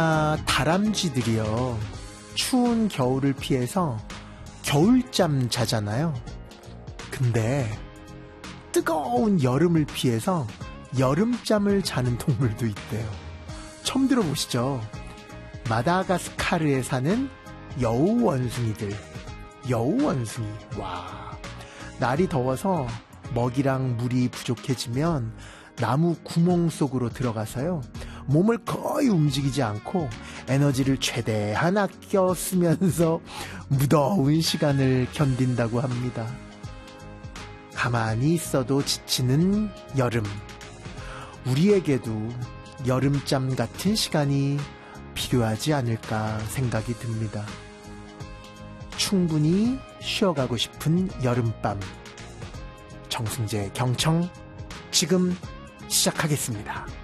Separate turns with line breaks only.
다람쥐들이요, 추운 겨울을 피해서 겨울잠 자잖아요. 근데 뜨거운 여름을 피해서 여름잠을 자는 동물도 있대요. 처음 들어보시죠? 마다가스카르에 사는 여우원숭이들. 여우원숭이. 와. 날이 더워서 먹이랑 물이 부족해지면 나무 구멍 속으로 들어가서요, 몸을 거의 움직이지 않고 에너지를 최대한 아껴 쓰면서 무더운 시간을 견딘다고 합니다. 가만히 있어도 지치는 여름. 우리에게도 여름잠 같은 시간이 필요하지 않을까 생각이 듭니다. 충분히 쉬어가고 싶은 여름밤. 정승재 경청 지금 시작하겠습니다.